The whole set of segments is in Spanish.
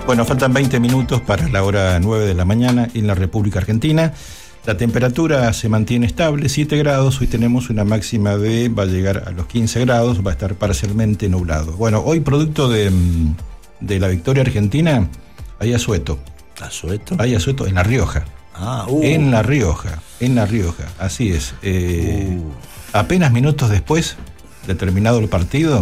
Bueno, faltan 20 minutos para la hora 9 de la mañana en la República Argentina. La temperatura se mantiene estable, 7 grados. Hoy tenemos una máxima va a llegar a los 15 grados, va a estar parcialmente nublado. Bueno, hoy producto de la victoria argentina, hay asueto. ¿Asueto? Hay asueto en La Rioja. En La Rioja, así es. Apenas minutos después de terminado el partido,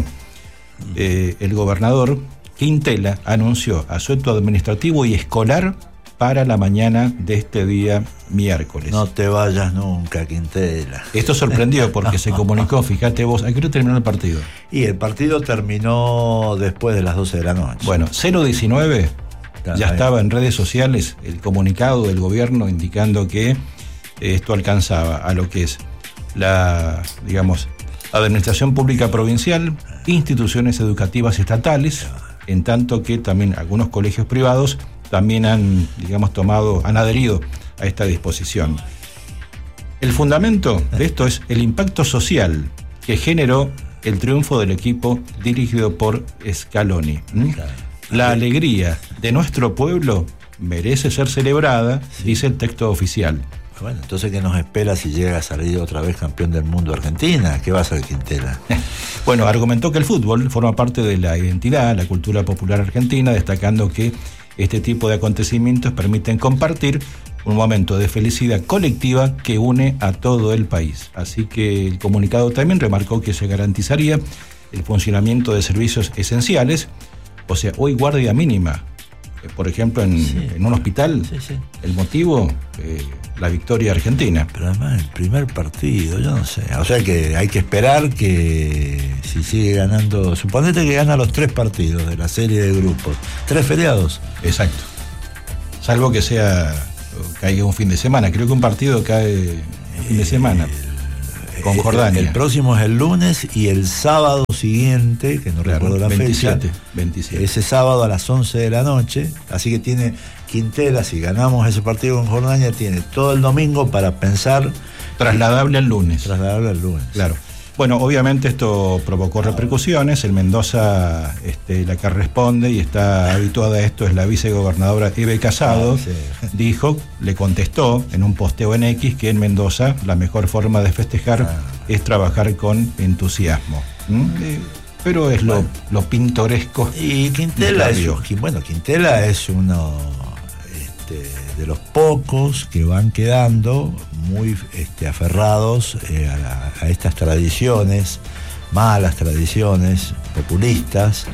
el gobernador Quintela anunció asueto administrativo y escolar para la mañana de este día miércoles. No te vayas nunca, Quintela. Esto sorprendió porque se comunicó, fíjate vos, ¿a qué hora terminó el partido? Y el partido terminó después de las 12 de la noche. Bueno, 019 ya estaba en redes sociales el comunicado del gobierno indicando que esto alcanzaba a lo que es la, digamos, administración pública provincial, instituciones educativas estatales, en tanto que también algunos colegios privados también han adherido a esta disposición. El fundamento de esto es el impacto social que generó el triunfo del equipo dirigido por Scaloni. La alegría de nuestro pueblo merece ser celebrada, dice el texto oficial. Bueno, entonces, ¿qué nos espera si llega a salir otra vez campeón del mundo Argentina? ¿Qué va a hacer Quintela? Bueno, argumentó que el fútbol forma parte de la identidad, la cultura popular argentina, destacando que este tipo de acontecimientos permiten compartir un momento de felicidad colectiva que une a todo el país. Así que el comunicado también remarcó que se garantizaría el funcionamiento de servicios esenciales, o sea, hoy guardia mínima. Por ejemplo, en un hospital, el motivo, la victoria argentina. Pero además el primer partido, yo no sé. O sea que hay que esperar que si sigue ganando, suponete que gana los 3 partidos de la serie de grupos, 3 feriados. Exacto. Salvo que caiga un fin de semana. Creo que un partido cae fin de semana. Con Jordania. El próximo es el lunes y el sábado siguiente, que no recuerdo la 27. Ese sábado a las 11 de la noche. Así que tiene Quintela, si ganamos ese partido con Jordania, tiene todo el domingo para pensar. Trasladable al lunes. Claro. Bueno, obviamente esto provocó repercusiones. El Mendoza, la que responde y está habituada a esto es la vicegobernadora Eve Casado. Le contestó en un posteo en X que en Mendoza la mejor forma de festejar es trabajar con entusiasmo. Pero es lo pintoresco. Y Quintela Quintela es uno de los pocos que van quedando muy aferrados a estas tradiciones, malas tradiciones populistas,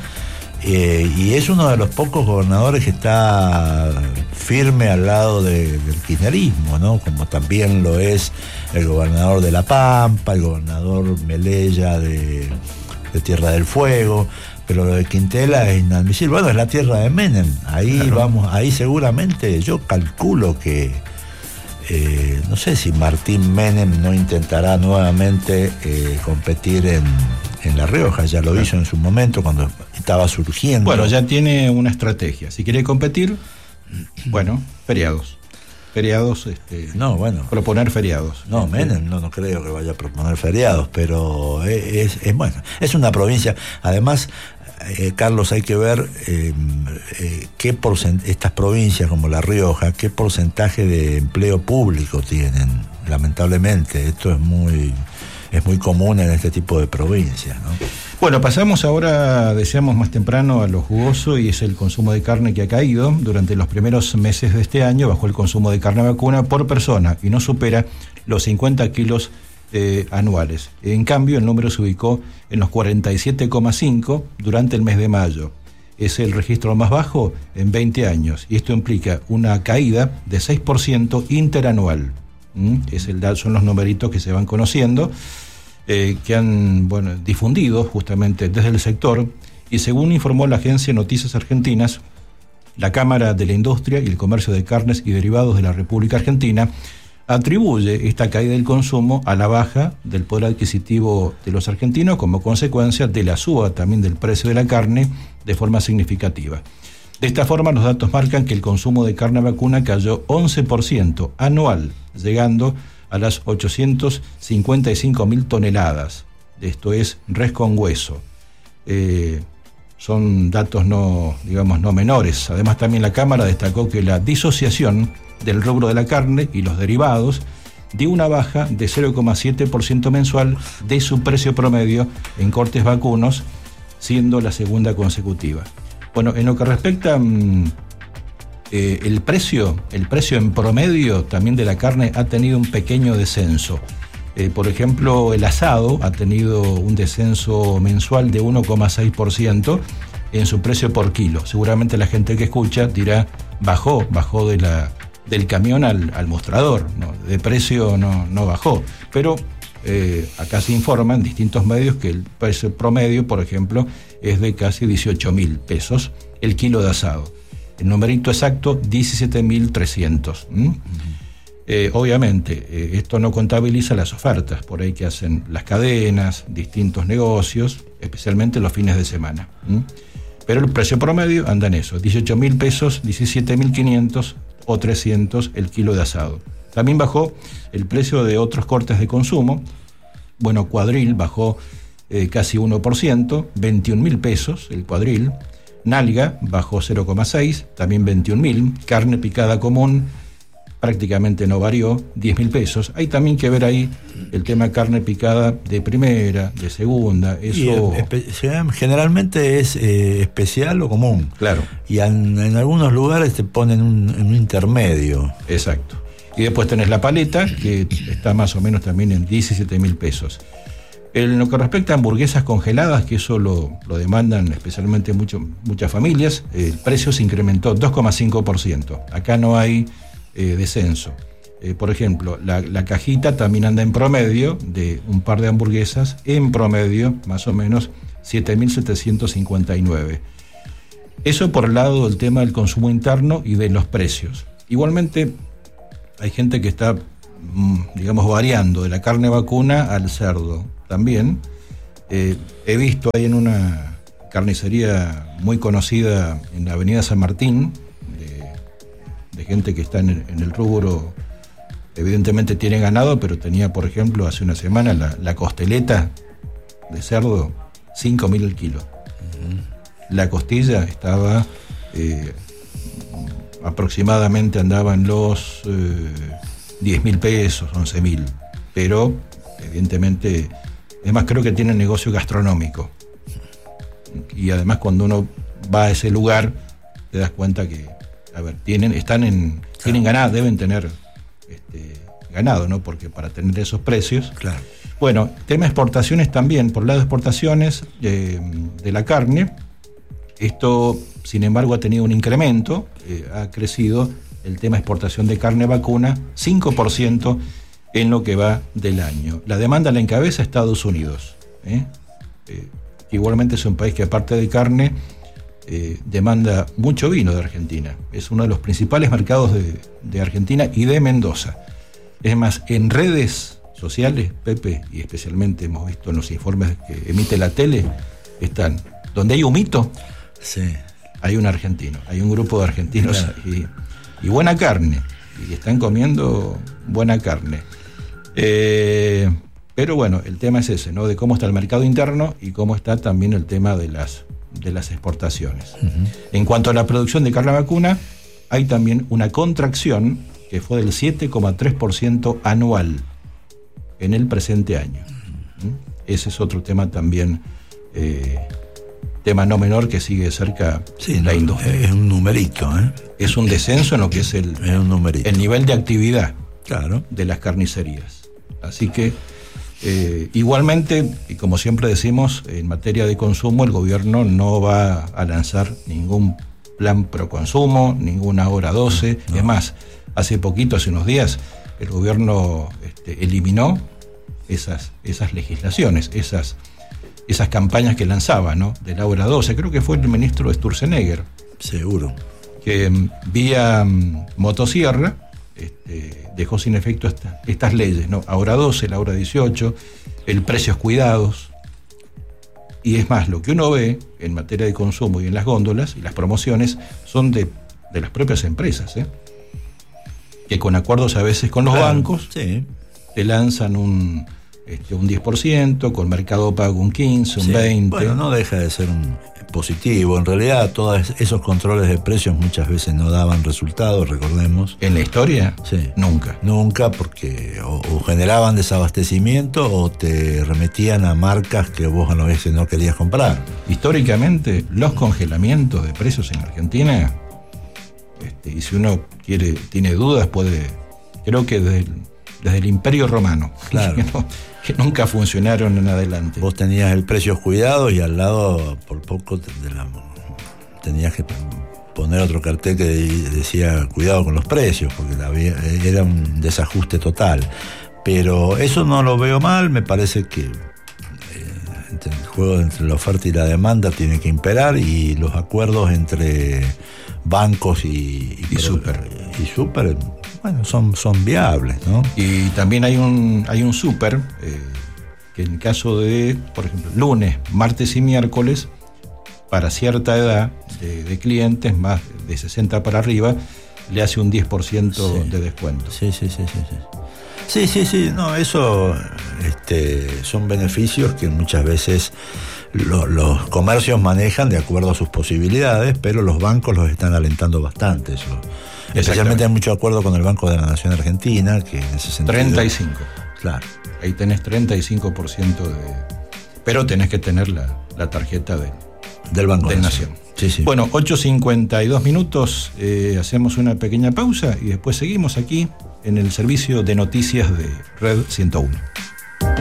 y es uno de los pocos gobernadores que está firme al lado del kirchnerismo, ¿no? Como también lo es el gobernador de La Pampa, el gobernador Melella de Tierra del Fuego. Pero lo de Quintela es inadmisible. Bueno, es la tierra de Menem. Ahí seguramente yo calculo que no sé si Martín Menem no intentará nuevamente competir en La Rioja. Ya lo hizo en su momento cuando estaba surgiendo. Bueno, ya tiene una estrategia. Si quiere competir, feriados. Proponer feriados. No, Menem no creo que vaya a proponer feriados, pero es una provincia. Además, Carlos, hay que ver estas provincias como La Rioja, qué porcentaje de empleo público tienen. Lamentablemente, esto es muy común en este tipo de provincias, ¿no? Bueno, pasamos ahora, decíamos más temprano, a lo jugoso, y es el consumo de carne que ha caído. Durante los primeros meses de este año bajó el consumo de carne vacuna por persona y no supera los 50 kilos anuales. En cambio, el número se ubicó en los 47,5 durante el mes de mayo. Es el registro más bajo en 20 años y esto implica una caída de 6% interanual. Son los numeritos que se van conociendo, que han difundido justamente desde el sector, y según informó la agencia Noticias Argentinas, la Cámara de la Industria y el Comercio de Carnes y Derivados de la República Argentina atribuye esta caída del consumo a la baja del poder adquisitivo de los argentinos como consecuencia de la suba también del precio de la carne de forma significativa. De esta forma, los datos marcan que el consumo de carne vacuna cayó 11% anual, llegando a las 855.000 toneladas. Esto es res con hueso. son datos no menores. Además, también la Cámara destacó que la disociación del rubro de la carne y los derivados dio una baja de 0,7% mensual de su precio promedio en cortes vacunos, siendo la segunda consecutiva. Bueno, en lo que respecta el precio en promedio también de la carne ha tenido un pequeño descenso. Por ejemplo, el asado ha tenido un descenso mensual de 1,6% en su precio por kilo. Seguramente la gente que escucha dirá, bajó del camión al mostrador, ¿no? De precio no bajó. Pero acá se informa en distintos medios que el precio promedio, por ejemplo, es de casi 18.000 pesos el kilo de asado. El numerito exacto, 17.300. Obviamente, esto no contabiliza las ofertas por ahí que hacen las cadenas, distintos negocios, especialmente los fines de semana. Pero el precio promedio anda en eso, 18.000 pesos, 17.500 o 300 el kilo de asado. También bajó el precio de otros cortes de consumo. Bueno, cuadril bajó casi 1%, 21.000 pesos el cuadril. Nalga bajó 0,6, también 21.000. Carne picada común prácticamente no varió, 10.000 pesos. Hay también que ver ahí el tema carne picada de primera, de segunda. Eso generalmente es especial o común. Claro. Y en algunos lugares te ponen un intermedio. Exacto. Y después tenés la paleta, que está más o menos también en 17.000 pesos. En lo que respecta a hamburguesas congeladas, que eso lo demandan especialmente muchas familias, el precio se incrementó 2,5%. Acá no hay descenso. Por ejemplo, la cajita también anda en promedio de un par de hamburguesas, en promedio más o menos 7.759. Eso por el lado del tema del consumo interno y de los precios. Igualmente hay gente que está, variando de la carne vacuna al cerdo también. He visto ahí en una carnicería muy conocida en la avenida San Martín, de gente que está en el rubro, evidentemente tiene ganado, pero tenía, por ejemplo, hace una semana la costeleta de cerdo, 5.000 el kilo. La costilla estaba aproximadamente, andaba en los 10.000 pesos, 11.000, pero evidentemente, además creo que tienen negocio gastronómico, y además cuando uno va a ese lugar te das cuenta que tienen ganado, deben tener ganado, ¿no? Porque para tener esos precios. Claro. Bueno, tema exportaciones también, por el lado de exportaciones de la carne, esto, sin embargo, ha tenido un incremento, ha crecido el tema exportación de carne vacuna, 5% en lo que va del año. La demanda la encabeza Estados Unidos, igualmente es un país que aparte de carne, demanda mucho vino de Argentina. Es uno de los principales mercados de Argentina y de Mendoza. Es más, en redes sociales, Pepe, y especialmente hemos visto en los informes que emite la tele, están, donde hay humito, sí, hay un argentino, hay un grupo de argentinos, claro, y buena carne, y están comiendo buena carne. Pero bueno, el tema es ese, ¿no? De cómo está el mercado interno y cómo está también el tema de las exportaciones. En cuanto a la producción de carne vacuna, hay también una contracción que fue del 7,3% anual en el presente año. Ese es otro tema también, tema no menor que sigue de cerca la industria. Es un numerito, Es un descenso en lo que es el nivel de actividad, claro, de las carnicerías. Así que igualmente, y como siempre decimos, en materia de consumo, el gobierno no va a lanzar ningún plan pro consumo, ninguna hora 12. No. Es más, hace unos días, el gobierno eliminó esas legislaciones, esas campañas que lanzaba, ¿no? De la hora 12. Creo que fue el ministro Sturzenegger. Seguro. Que vía motosierra dejó sin efecto estas leyes, ¿no? A hora 12, la hora 18, el precios cuidados. Y es más, lo que uno ve en materia de consumo y en las góndolas y las promociones son de las propias empresas, que con acuerdos a veces con los bancos, sí, te lanzan un 10%, con Mercado Pago un 15%, un 20%. Bueno, no deja de ser un positivo. En realidad, todos esos controles de precios muchas veces no daban resultados, recordemos. ¿En la historia? Sí. Nunca. Nunca, porque o generaban desabastecimiento o te remetían a marcas que vos a veces no querías comprar. Históricamente, los congelamientos de precios en Argentina, y si uno tiene dudas, creo que desde el Imperio Romano, claro, que nunca funcionaron en adelante. Vos tenías el precios cuidados y al lado, por poco, tenías que poner otro cartel que decía cuidado con los precios, porque era un desajuste total. Pero eso no lo veo mal, me parece que el juego entre la oferta y la demanda tiene que imperar, y los acuerdos entre bancos y super, bueno, son viables, ¿no? Y también hay un super que en caso de, por ejemplo, lunes, martes y miércoles, para cierta edad de clientes, más de 60 para arriba, le hace un 10% de descuento. Sí, no, eso son beneficios que muchas veces los comercios manejan de acuerdo a sus posibilidades, pero los bancos los están alentando bastante eso. Especialmente hay mucho acuerdo con el Banco de la Nación Argentina, que en ese sentido... 35. Claro. Ahí tenés 35% pero tenés que tener la tarjeta del Banco de Nación. Sí. Bueno, 8:52 minutos, hacemos una pequeña pausa y después seguimos aquí en el servicio de noticias de Red 101.